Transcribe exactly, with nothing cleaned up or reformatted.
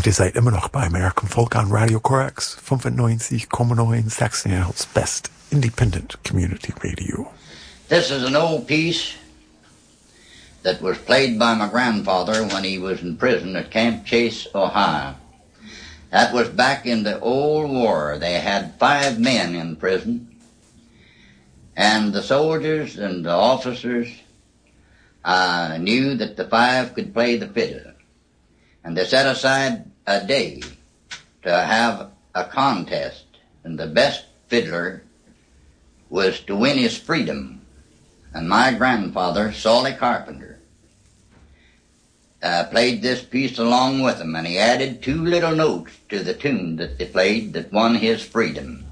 Und ihr seid immer noch bei American Folk on Radio Corax fünfundneunzig Komma neun Sachsen-Anhalt's Best Independent Community Radio. This is an old piece that was played by my grandfather when he was in prison at Camp Chase, Ohio. That was back in the old war. They had five men in prison. And the soldiers and the officers uh, knew that the five could play the fiddle. And they set aside a day to have a contest. And the best fiddler was to win his freedom. And my grandfather, Solly Carpenter, uh, played this piece along with him. And he added two little notes to the tune that they played that won his freedom.